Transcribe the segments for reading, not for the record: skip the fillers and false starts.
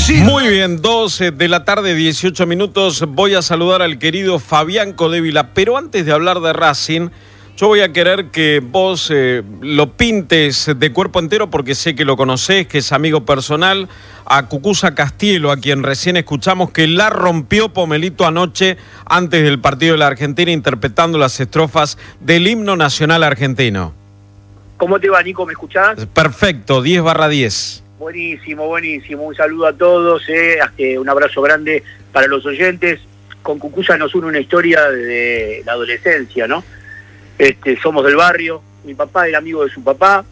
Muy bien, 12 de la tarde, 18 minutos. Voy a saludar al querido Fabián Codevila, pero antes de hablar de Racing, yo voy a querer que vos lo pintes de cuerpo entero porque sé que lo conocés, que es amigo personal, a Cucuza Castielo, a quien recién escuchamos que la rompió Pomelito anoche antes del partido de la Argentina interpretando las estrofas del himno nacional argentino. ¿Cómo te va, Nico? ¿Me escuchás? Perfecto, 10/10. Buenísimo, buenísimo. Un saludo a todos, un abrazo grande para los oyentes. Con Cucuza nos une una historia de la adolescencia, ¿no? Somos del barrio, mi papá era amigo de su papá,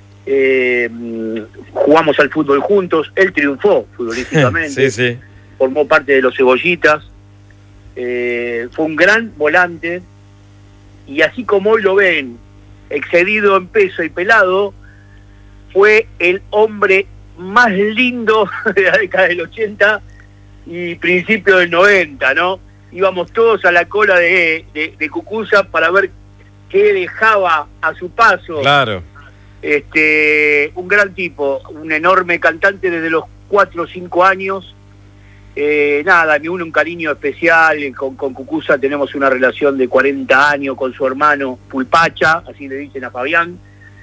jugamos al fútbol juntos, él triunfó futbolísticamente, sí. Formó parte de los Cebollitas, fue un gran volante, y así como hoy lo ven, excedido en peso y pelado, fue el hombre más lindo de la década del 80 y principio del 90, ¿no? Íbamos todos a la cola de Cucuza para ver qué dejaba a su paso. Claro. Un gran tipo, un enorme cantante desde los 4 o 5 años. Me une un cariño especial. Con Cucuza tenemos una relación de 40 años con su hermano Pulpacha, así le dicen a Fabián.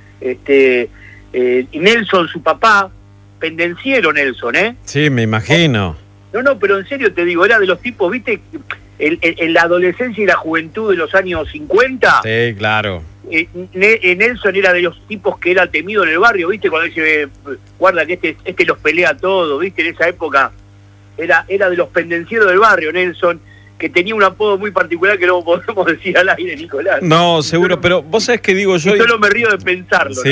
Y Nelson, su papá, pendenciero Nelson, ¿eh? Sí, me imagino. No, pero en serio te digo, era de los tipos, ¿viste? En la adolescencia y la juventud de los años 50. Sí, claro. Nelson era de los tipos que era temido en el barrio, ¿viste? Cuando dice, guarda que este los pelea todo, ¿viste? En esa época era de los pendencieros del barrio, Nelson, que tenía un apodo muy particular que no podemos decir al aire, Nicolás. No, seguro, pero vos sabés que digo yo... Y solo me río de pensarlo, sí. ¿no?